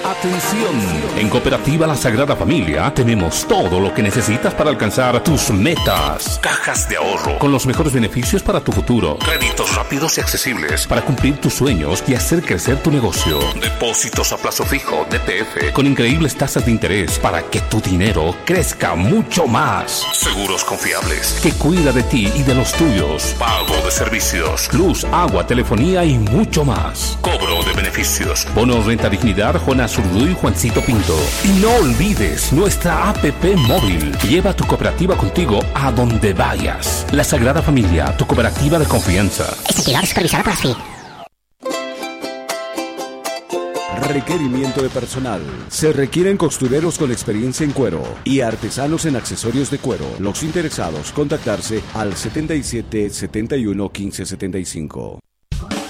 Atención, en Cooperativa La Sagrada Familia tenemos todo lo que necesitas para alcanzar tus metas. Cajas de ahorro con los mejores beneficios para tu futuro. Créditos rápidos y accesibles para cumplir tus sueños y hacer crecer tu negocio. Depósitos a plazo fijo, DPF, con increíbles tasas de interés para que tu dinero crezca mucho más. Seguros confiables que cuida de ti y de los tuyos. Pago de servicios, luz, agua, telefonía y mucho más. Cobro de beneficios. Bono Renta Dignidad, Jonas Urduy, Juancito Pinto. Y no olvides nuestra APP móvil. Lleva tu cooperativa contigo a donde vayas. La Sagrada Familia, tu cooperativa de confianza. Esta actividad es supervisada por ASFI. Requerimiento de personal. Se requieren costureros con experiencia en cuero y artesanos en accesorios de cuero. Los interesados, contactarse al 77 71 15 75.